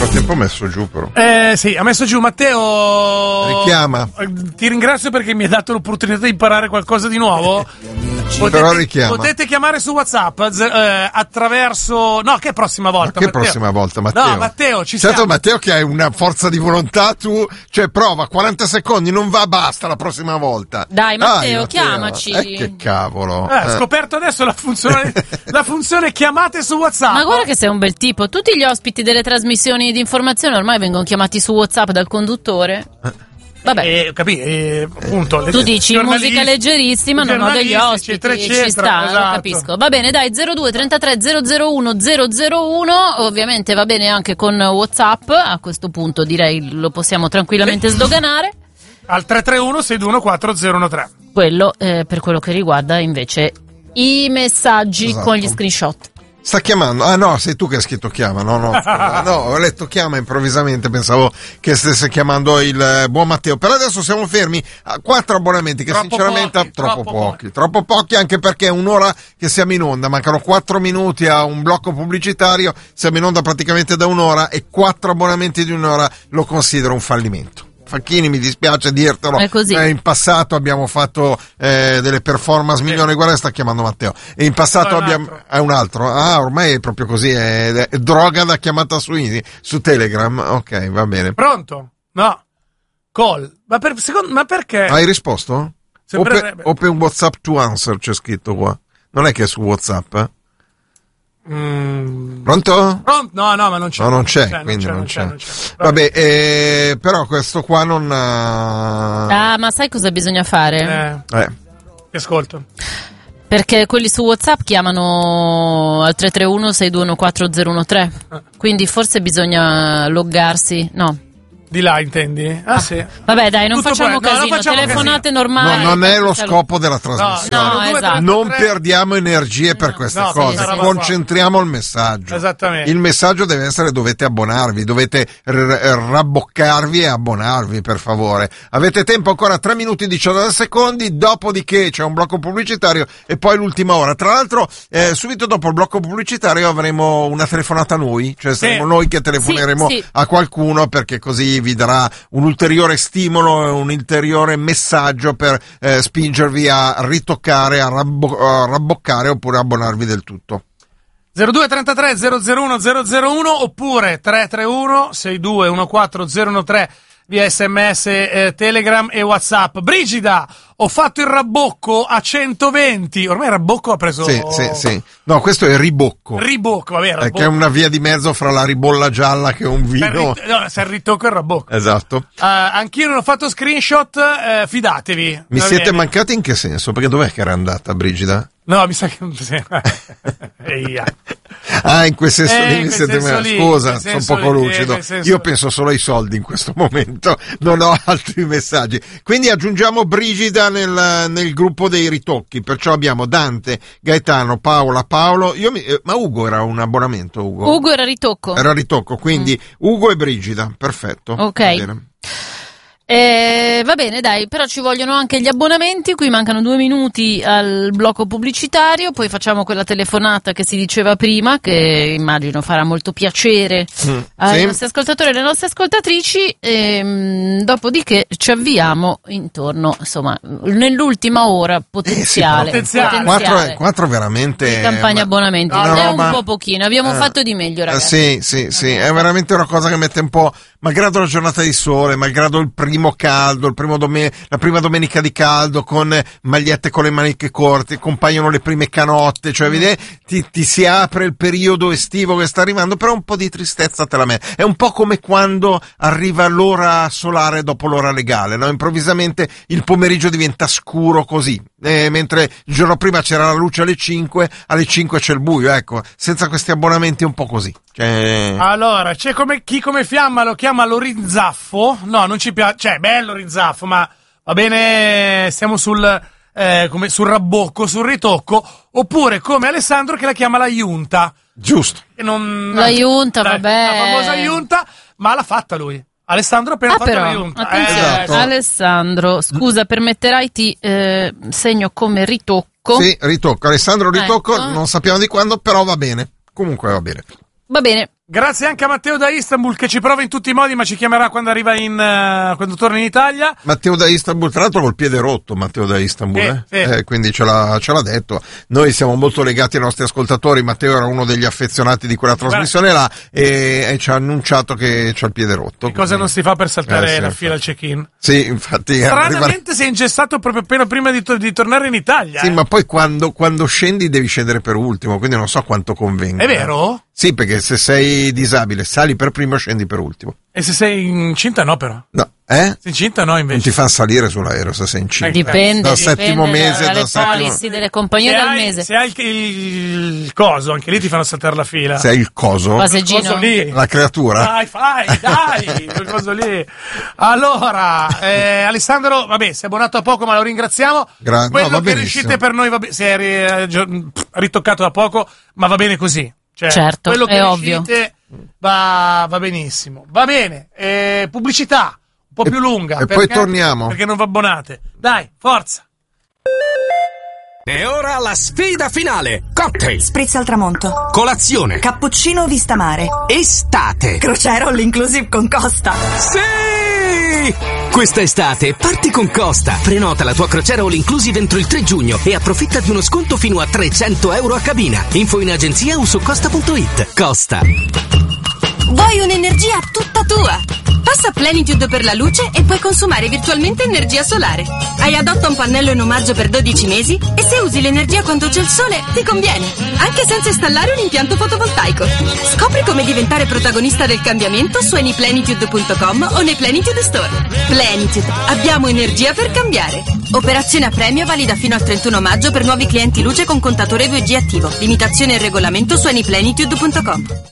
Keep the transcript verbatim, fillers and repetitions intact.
frattempo ho messo giù però. Eh sì, ha messo giù Matteo. Richiama. Ti ringrazio perché mi hai dato l'opportunità di imparare qualcosa di nuovo. Potete, però richiama. Potete chiamare su WhatsApp eh, attraverso. No, che prossima volta? Ma che Matteo? prossima volta, Matteo? No, Matteo, ci certo, siamo. Matteo che hai una forza di volontà, tu, cioè prova, quaranta secondi, non va, basta la prossima volta. Dai, Matteo, Dai, chiamaci. Eh, che cavolo. Eh, Eh. Ho scoperto adesso la funzione, la funzione chiamate su WhatsApp. Ma guarda che sei un bel tipo. Tutti gli ospiti delle trasmissioni di informazione ormai vengono chiamati su WhatsApp dal conduttore. Vabbè. Eh, capì, eh, appunto, le- Tu dici giornalisti- musica leggerissima, non ho degli giornalistici, ospiti, eccetera, ci eccetera, sta, esatto. lo capisco. Va bene, dai, zero due trentatré zero zero uno zero zero uno, ovviamente va bene anche con WhatsApp, a questo punto direi lo possiamo tranquillamente sdoganare. Al tre tre uno sei due uno quattro zero uno tre. Quello eh, per quello che riguarda invece i messaggi Esatto. con gli screenshot. Sta chiamando? Ah no, sei tu che hai scritto chiama, no, no, scusa. No, ho letto chiama improvvisamente, pensavo che stesse chiamando il eh, buon Matteo. Per adesso siamo fermi a quattro abbonamenti che Troppo sinceramente pochi, troppo troppo pochi, pochi. troppo pochi anche perché è un'ora che siamo in onda, mancano quattro minuti a un blocco pubblicitario, siamo in onda praticamente da un'ora e quattro abbonamenti di un'ora lo considero un fallimento. Facchini, mi dispiace dirtelo, È così. eh, in passato abbiamo fatto eh, delle performance migliori, guarda sta chiamando Matteo, e in passato No, è un abbiamo altro. è un altro, ah ormai è proprio così, è, è droga da chiamata su, su Telegram, ok va bene. Pronto? No. Call. Ma, per, secondo, ma perché? Hai risposto? Open, Sembrerebbe. open WhatsApp to answer c'è scritto qua, non è che è su WhatsApp, eh? Mm. Pronto? Pronto? No, no, ma non c'è. No, non c'è, non quindi c'è, non non c'è. c'è, non c'è. Vabbè. Vabbè, eh, però questo qua non ha... Ah, ma sai cosa bisogna fare? Eh, Eh. ti ascolto. Perché quelli su WhatsApp chiamano al tre tre uno sei due uno quattro zero uno tre, quindi forse bisogna loggarsi, no. Di là, intendi? Ah, sì. Vabbè, dai, non Tutto facciamo quello- no, non casino, facciamo telefonate casino. normali. No, non è lo Salu- scopo della trasmissione. no, esatto. Non perdiamo energie per queste no, cose, questa roba qua. concentriamo il messaggio. Esattamente. Il messaggio deve essere: dovete abbonarvi, dovete r- rabboccarvi e abbonarvi, per favore. Avete tempo ancora tre minuti e diciannove secondi, dopodiché c'è un blocco pubblicitario e poi l'ultima ora. Tra l'altro, eh, subito dopo il blocco pubblicitario avremo una telefonata a noi, cioè saremo noi che telefoneremo Sì, sì. a qualcuno, perché così vi darà un ulteriore stimolo e un ulteriore messaggio per eh, spingervi a ritoccare, a, rabbo- a rabboccare oppure abbonarvi del tutto. zero due trentatré zero zero uno zero zero uno oppure tre tre uno sei due uno quattro zero uno tre via sms, eh, Telegram e WhatsApp. Brigida, ho fatto il rabbocco a centoventi. Ormai il rabbocco ha preso Sì, sì, sì. No, questo è ribocco. ribocco, vabbè, Eh, rabbocco. che è una via di mezzo fra la ribolla gialla che è un Se il vino. rit- no, se il ritocco è il rabbocco. Esatto. Uh, anch'io non ho fatto screenshot, eh, fidatevi. Mi Va siete bene. mancati in che senso? Perché dov'è che era andata Brigida? No, mi sa che sì. Eia. Ah, in quel senso Eh, lì in mi quel siete senso mancati. lì, Scusa, in quel sono senso poco lì, eh, lucido. nel senso- Io penso solo ai soldi in questo momento, non ho altri messaggi. Quindi aggiungiamo Brigida nel, nel gruppo dei ritocchi, perciò abbiamo Dante, Gaetano, Paola, Paolo. Io mi, eh, ma Ugo era un abbonamento, Ugo? Ugo era ritocco. Era ritocco, quindi Ugo e Brigida, perfetto. Ok. Va bene. Eh, va bene, dai, però ci vogliono anche gli abbonamenti. Qui mancano due minuti al blocco pubblicitario. Poi facciamo quella telefonata che si diceva prima, che immagino farà molto piacere Mm, ai sì. nostri ascoltatori e alle nostre ascoltatrici. E, dopodiché ci avviamo intorno, insomma, nell'ultima ora potenziale. Eh sì, Potenziale. Quattro, è- quattro veramente di campagna ma- abbonamenti. una È roba- un po' pochino, abbiamo Eh, fatto di meglio, eh, ragazzi. sì, sì, sì, è veramente una cosa che mette un po', malgrado la giornata di sole, malgrado il primo caldo, il primo dome- la prima domenica di caldo, con magliette con le maniche corte, compaiono le prime canotte, cioè vedi, ti, ti si apre il periodo estivo che sta arrivando, però un po' di tristezza te la mette. È un po' come quando arriva l'ora solare dopo l'ora legale, no? Improvvisamente il pomeriggio diventa scuro così, eh, mentre il giorno prima c'era la luce alle cinque, alle cinque c'è il buio, ecco, senza questi abbonamenti è un po' così. Cioè... Allora, c'è come, chi come fiamma lo chiama l'orinzaffo. No, non ci piace. Cioè, bello l'orinzaffo, ma va bene, siamo sul, eh, come, sul rabbocco, sul ritocco. Oppure come Alessandro che la chiama la Iunta. Giusto. E non, La Iunta, Dai, vabbè. La famosa Iunta, ma l'ha fatta lui. Alessandro ha appena Ah, fatto però, la Iunta. attenzione, Eh, Esatto. Alessandro, scusa, permetterai ti eh, segno come ritocco. Sì, ritocco. Alessandro ritocco, Ecco. non sappiamo di quando, però va bene. Comunque va bene. Va bene, Grazie anche a Matteo da Istanbul che ci prova in tutti i modi, ma ci chiamerà quando arriva in uh, quando torna in Italia. Matteo da Istanbul, tra l'altro col piede rotto, Matteo da Istanbul, eh, eh? Sì. Eh, quindi ce l'ha, ce l'ha detto. Noi siamo molto legati ai nostri ascoltatori. Matteo era uno degli affezionati di quella trasmissione là e, e ci ha annunciato che c'ha il piede rotto. Che cosa non si fa per saltare Eh, sì, la infatti. fila al check-in? Sì, infatti. Stranamente arriva... si è ingessato proprio appena prima di, to- di tornare in Italia. Sì, eh. ma poi quando, quando scendi devi scendere per ultimo, quindi non so quanto convenga. È vero? Sì, perché se sei disabile sali per primo, scendi per ultimo. E se sei incinta no però? No, eh? Sei incinta no Non invece? ti fanno salire sull'aereo se sei incinta. Dipende, Dal dipende settimo mese, dalle dal settimo... policy delle compagnie Se dal hai, mese. se hai il, il, il coso, anche lì ti fanno saltare la fila. Sei il coso, Il Passeggino. coso lì. la creatura. Dai, fai, dai, quel coso lì. Allora, eh, Alessandro, vabbè, si è abbonato a poco, ma lo ringraziamo. Gra- Quello no, va che benissimo. riuscite per noi, va be- si è ri- gio- ritoccato da poco, ma va bene così. Cioè, Certo, quello che è ovvio. riuscite va, va benissimo. Va bene, eh, pubblicità un po' E- più lunga. e poi perché- torniamo. Perché non vi abbonate. Dai, forza. E ora la sfida finale. Cocktail, Spritz al tramonto. colazione, Cappuccino vista mare. estate. Crociera all inclusive con Costa. Sì! Questa estate parti con Costa. Prenota la tua crociera all inclusive entro il tre giugno e approfitta di uno sconto fino a trecento euro a cabina. Info in agenzia o su costa punto it. Costa. Vuoi un'energia tutta tua? Passa a Plenitude per la luce e puoi consumare virtualmente energia solare. Hai adotta un pannello in omaggio per dodici mesi e se usi l'energia quando c'è il sole ti conviene, anche senza installare un impianto fotovoltaico. Scopri come diventare protagonista del cambiamento su anyplenitude punto com o nei Plenitude Store. Plenitude, abbiamo energia per cambiare. Operazione a premio valida fino al trentuno maggio per nuovi clienti luce con contatore due G attivo. Limitazione e regolamento su anyplenitude punto com.